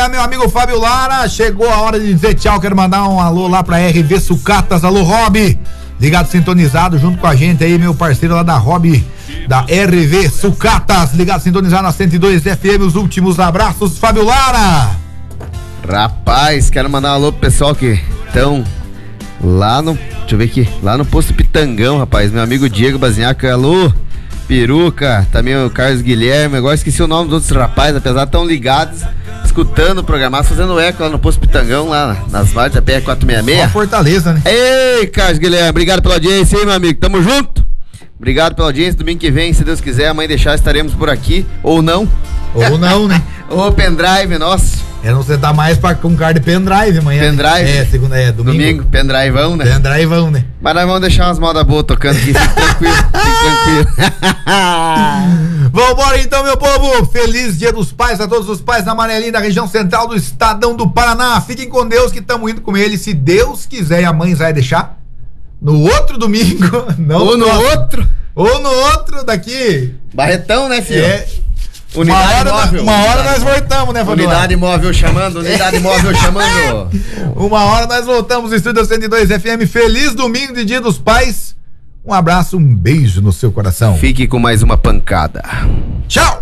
meu amigo Fábio Lara, chegou a hora de dizer tchau, quero mandar um alô lá pra RV Sucatas, alô Rob, ligado, sintonizado junto com a gente aí, meu parceiro lá da Rob, da RV Sucatas, ligado, sintonizado na 102 FM, os últimos abraços, Fábio Lara. Rapaz, quero mandar um alô pro pessoal que estão lá no, deixa eu ver aqui, lá no posto Pitangão, rapaz, meu amigo Diego Bazinhaca, alô, Peruca, também o Carlos Guilherme, agora esqueci o nome dos outros rapazes, apesar de tão ligados, escutando o programa, fazendo eco lá no posto Pitangão, lá nas vagas da PR-466. Só Fortaleza, né? Ei, Carlos Guilherme, obrigado pela audiência aí, meu amigo, tamo junto. Obrigado pela audiência, domingo que vem, se Deus quiser, a mãe deixar, estaremos por aqui, ou não. Ou não, né? Ou pendrive, nosso. Não sentar mais com cara de pendrive amanhã. Pendrive? Né? Segunda, domingo. Pendrivão, né? Pendrivão, né? Mas nós vamos deixar umas modas boas tocando aqui, fique tranquilo, fique tranquilo. Vambora então, meu povo, feliz Dia dos Pais a todos os pais da Amarelinha, da região central do Estadão do Paraná, fiquem com Deus que estamos indo com ele, se Deus quiser e a mãe vai deixar, no outro domingo, não ou no outro, ou no outro daqui. Barretão, né, filho? Unidade móvel. Uma hora nós voltamos, né, Fabio? Unidade móvel chamando, unidade móvel chamando. Uma hora nós voltamos, Estúdio 102 FM. Feliz domingo de Dia dos Pais. Um abraço, um beijo no seu coração. Fique com mais uma pancada. Tchau!